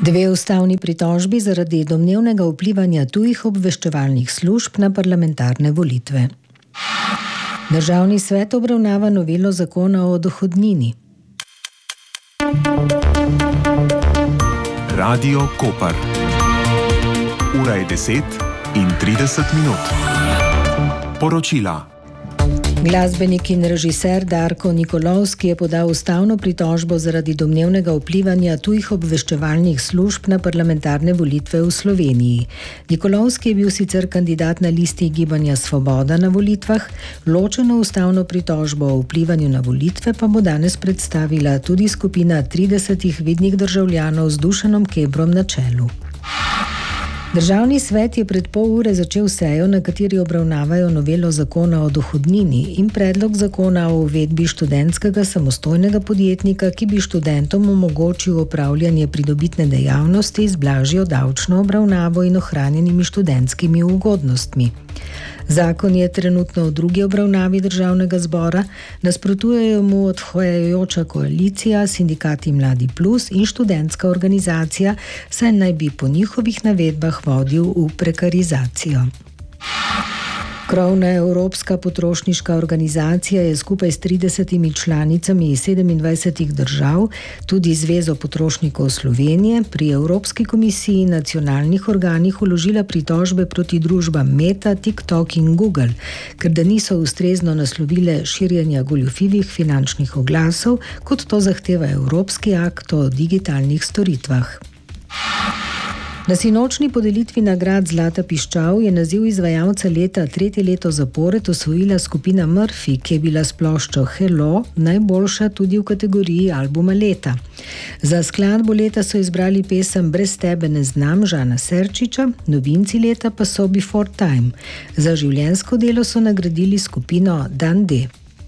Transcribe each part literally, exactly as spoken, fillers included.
Dve ustavni pritožbi zaradi domnevnega vplivanja tujih obveščevalnih služb na parlamentarne volitve. Državni svet obravnava novelo zakona o dohodnini. Radio Koper. Ura je deset in trideset minut. Poročila. Glasbenik in režiser Darko Nikolovski je podal ustavno pritožbo zaradi domnevnega vplivanja tujih obveščevalnih služb na parlamentarne volitve v Sloveniji. Nikolovski je bil sicer kandidat na listi Gibanja Svoboda na volitvah, ločeno ustavno pritožbo o vplivanju na volitve pa bo danes predstavila tudi skupina tridesetih vidnih državljanov z Dušanom Kebrom na čelu. Državni svet je pred pol ure začel sejo, na kateri obravnavajo novelo zakona o dohodnini in predlog zakona o uvedbi študentskega samostojnega podjetnika, ki bi študentom omogočil opravljanje pridobitne dejavnosti z blažjo davčno obravnavo in ohranjenimi študentskimi ugodnostmi. Zakon je trenutno v drugi obravnavi državnega zbora, nasprotujejo mu odhajajoča koalicija, sindikati Mladi plus in študentska organizacija, saj naj bi po njihovih navedbah vodil v prekarizacijo. Krovna Evropska potrošniška organizacija je skupaj s tridesetimi članicami iz sedemindvajsetih držav, tudi Zvezo potrošnikov Slovenije, pri Evropski komisiji in nacionalnih organih vložila pritožbe proti družbam Meta, TikTok in Google, ker da niso ustrezno naslovile širjenja goljufivih finančnih oglasov, kot to zahteva Evropski akt o digitalnih storitvah. Na sinočni podelitvi nagrad Zlata piščal je naziv izvajalca leta tretje leto zapored osvojila skupina Murphy, ki je bila s ploščo Hello najboljša tudi v kategoriji albuma leta. Za skladbo leta so izbrali pesem Brez tebe ne znam Žana Serčiča, novinci leta pa so Before Time. Za življenjsko delo so nagradili skupino Dan D.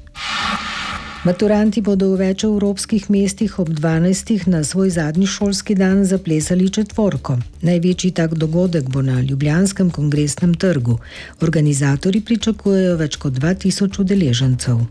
Maturanti bodo v več evropskih mestih ob dvanajstih na svoj zadnji šolski dan zaplesali četvorko. Največji tak dogodek bo na Ljubljanskem kongresnem trgu. Organizatorji pričakujejo več kot dva tisoč udeležencev.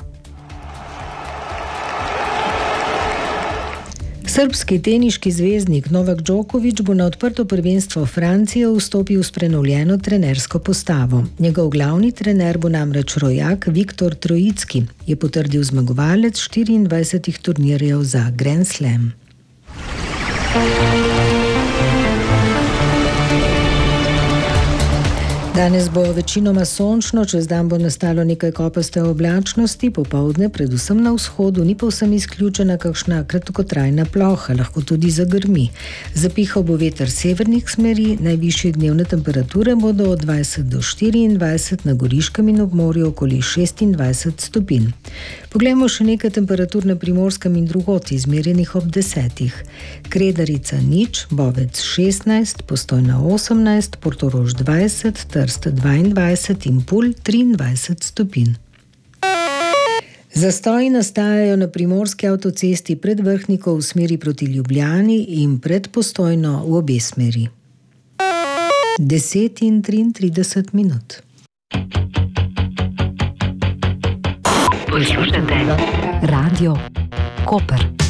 Srbski teniški zvezdnik Novak Djoković bo na odprto prvenstvo Francije vstopil s prenovljeno trenersko postavo. Njegov glavni trener bo namreč rojak Viktor Trojicki, je potrdil zmagovalec štiriindvajsetih turnirjev za Grand Slam. Danes bo večinoma sončno, čez dan bo nastalo nekaj kopaste oblačnosti, popoldne, predvsem na vzhodu, ni povsem izključena kakšna kratkotrajna ploha, lahko tudi zagrmi. Zapihal bo veter severnih smeri, najvišje dnevne temperature bodo od dvajset do štiriindvajset, na Goriškem in ob morju okoli šestindvajset stopinj. Poglejmo še nekaj temperatur na Primorskem in drugod, izmerjenih ob desetih. Kredarica nič, Bovec šestnajst, Postojna osemnajst, Portorož dvajset, Trst dvaindvajset in Pulj triindvajset stopinj. Zastoji nastajajo na primorski avtocesti pred Vrhniko v smeri proti Ljubljani in pred Postojno v obe smeri. deset in triintrideset minut. Poslušate Radio Koper.